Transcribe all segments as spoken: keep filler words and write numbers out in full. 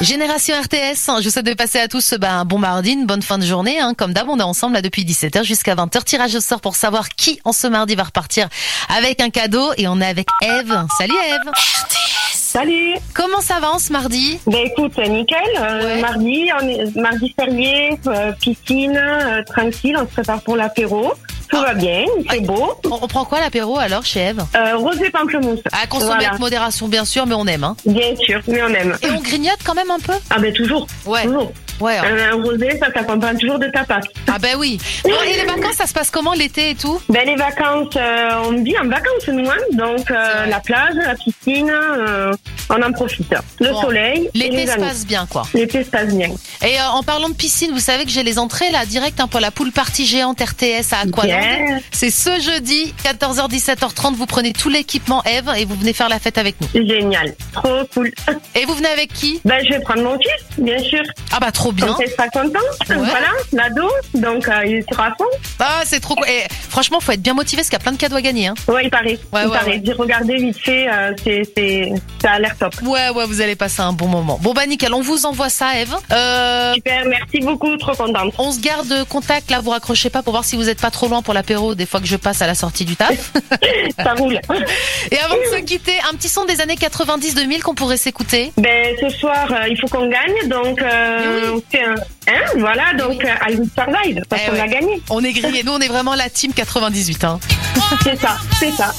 Génération R T S, je vous souhaite de passer à tous bah, un bon mardi, une bonne fin de journée. Hein. Comme d'hab, on est ensemble là depuis dix-sept heures jusqu'à vingt heures. Tirage au sort pour savoir qui en ce mardi va repartir avec un cadeau. Et on est avec Eve. Salut Eve. R T S. Salut. Comment ça va en ce mardi? Ben écoute, nickel. Euh, Ouais. Mardi, on est, mardi férié, euh, piscine, euh, tranquille, on se prépare pour l'apéro. Tout va bien, c'est beau. On, on prend quoi l'apéro alors chez Eve? Euh, rosé pamplemousse. À consommer Voilà. avec modération bien sûr, mais on aime. Hein. Bien sûr, mais on aime. Et on grignote quand même un peu? Ah ben toujours. Ouais. Toujours. Ouais. hein. Un, un rosé, ça s'accompagne toujours de tapas. Ah ben oui. Bon, et les vacances, ça se passe comment l'été et tout? Ben les vacances, euh, on vit en vacances nous, hein. Donc C'est euh, vrai. la plage, la piscine, euh, on en profite. Le Bon. soleil et L'été les se amis. passe bien quoi. L'été se passe bien. Et euh, en parlant de piscine, vous savez que j'ai les entrées là direct hein, pour la pool party géante R T S à Aqualand. Yeah. C'est ce jeudi, quatorze heures dix-sept heures trente. Vous prenez tout l'équipement Eve et vous venez faire la fête avec nous. Génial, trop cool. Et vous venez avec qui? Ben je vais prendre mon fils, bien sûr. Ah bah trop bien. Comme il sera content. Voilà, l'ado. Donc euh, il sera à fond. Ah c'est trop cool. Et franchement, faut être bien motivé parce qu'il y a plein de cadeaux à gagner. Hein. Ouais, il paraît. Ouais, il ouais, paraît. ouais. J'ai regardé vite fait, euh, c'est, c'est, ça a l'air top. Ouais ouais, vous allez passer un bon moment. Bon bah nickel, on vous envoie ça Eve. Euh, Super, merci beaucoup, trop contente. on se garde contact là, vous raccrochez pas pour voir si vous êtes pas trop loin pour l'apéro des fois que je passe à la sortie du taf. Ça roule. Et avant de se quitter, un petit son des années quatre-vingt-dix deux mille qu'on pourrait s'écouter. Ben ce soir, euh, il faut qu'on gagne, donc euh, Oui. c'est un, hein, voilà, donc euh, I will survive parce Eh qu'on ouais. a gagné. On est grillés, nous on est vraiment la team quatre-vingt-dix-huit. Hein. C'est ça, c'est ça.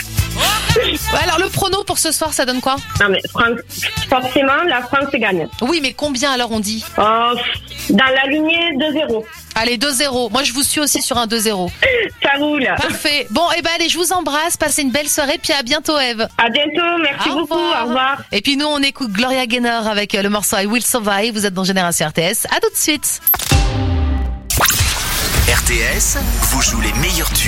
Ouais, alors le prono pour ce soir, ça donne quoi? Non mais France, forcément, la France gagne. Oui, mais combien alors on dit? Oh, dans la lignée de zéro. Allez, deux zéro. Moi, je vous suis aussi sur un deux zéro. Ça roule. Parfait. Bon, et ben allez, je vous embrasse. Passez une belle soirée, puis à bientôt, Eve. À bientôt, merci Au beaucoup, revoir. au revoir. Et puis nous, on écoute Gloria Gaynor avec euh, le morceau I Will Survive. Vous êtes dans Génération R T S. À tout de suite. R T S vous joue les meilleurs tubes.